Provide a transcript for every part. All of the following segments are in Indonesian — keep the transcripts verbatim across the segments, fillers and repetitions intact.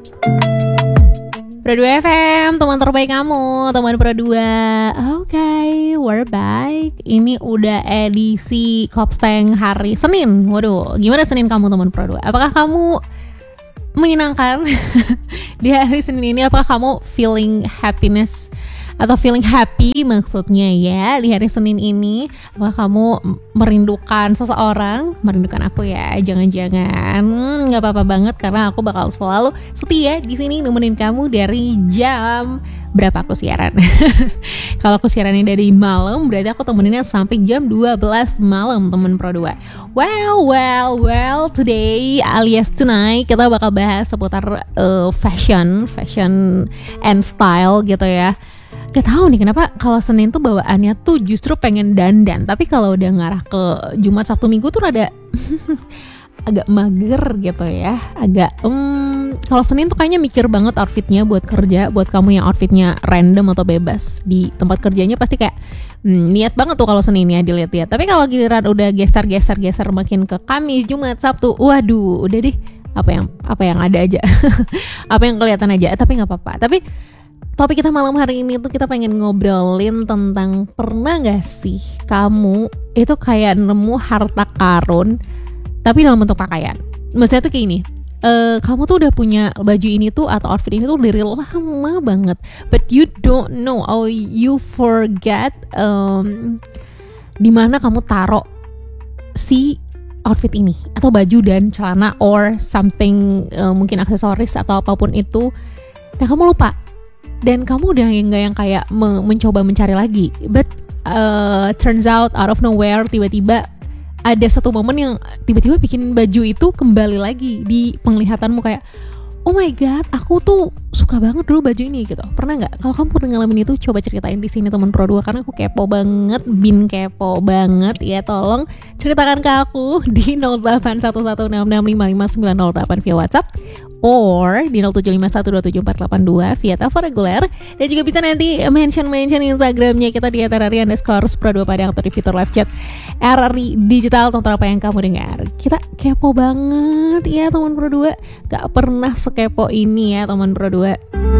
Pro dua F M, teman terbaik kamu, teman Pro dua. Oke, okay, we're back. Ini udah edisi Kopsteng hari Senin. Waduh, gimana Senin kamu teman Pro dua? Apakah kamu menyenangkan di hari Senin ini? Apakah kamu feeling happiness atau feeling happy maksudnya ya di hari Senin ini? Apakah kamu merindukan seseorang? Merindukan aku ya? Jangan-jangan nggak apa-apa banget karena aku bakal selalu setia di sini nemenin kamu dari jam berapa aku siaran. Kalau aku siarannya dari malam, berarti aku temeninnya sampai jam dua belas malam temen Pro dua. Well, well, well, today alias tonight kita bakal bahas seputar uh, fashion, fashion and style gitu ya. Gak tahu nih kenapa kalau Senin tuh bawaannya tuh justru pengen dandan, tapi kalau udah ngarah ke Jumat Sabtu Minggu tuh rada agak mager gitu ya. Agak um, kalau Senin tuh kayaknya mikir banget outfitnya buat kerja. Buat kamu yang outfitnya random atau bebas di tempat kerjanya pasti kayak hmm, niat banget tuh kalau Senin ya dilihat-lihat. Tapi kalau giliran udah geser-geser-geser makin ke Kamis, Jumat, Sabtu, waduh udah deh apa yang apa yang ada aja. Apa yang kelihatan aja, tapi nggak apa-apa. Tapi topik kita malam hari ini tuh kita pengen ngobrolin tentang pernah gak sih kamu itu kayak nemu harta karun tapi dalam bentuk pakaian. Maksudnya tuh kayak ini, uh, kamu tuh udah punya baju ini tuh atau outfit ini tuh dari lama banget, but you don't know, or you forget um, di mana kamu taruh si outfit ini atau baju dan celana or something, uh, mungkin aksesoris atau apapun itu. Nah kamu lupa. Dan kamu udah nggak yang kayak me- mencoba mencari lagi, but uh, turns out out of nowhere tiba-tiba ada satu momen yang tiba-tiba bikin baju itu kembali lagi di penglihatanmu kayak, oh my god, aku tuh suka banget dulu baju ini gitu. Pernah nggak? Kalau kamu pernah ngalamin itu, coba ceritain di sini teman Pro dua karena aku kepo banget, bin kepo banget ya. Tolong ceritakan ke aku di nol delapan satu satu enam enam lima lima sembilan nol delapan via WhatsApp or di nol tujuh lima satu dua tujuh empat delapan dua via telepon reguler, dan juga bisa nanti mention-mention Instagramnya kita di et r r i underscore pro dua Padang atau di fitur live chat R R I Digital tentang apa yang kamu dengar. Kita kepo banget ya teman Pro dua, gak pernah sekepo ini ya teman Pro dua.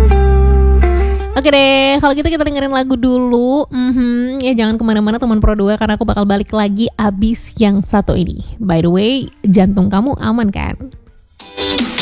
Oke deh, kalau gitu kita dengerin lagu dulu. Mm-hmm. Ya jangan kemana-mana teman Pro dua karena aku bakal balik lagi abis yang satu ini. By the way, jantung kamu aman kan?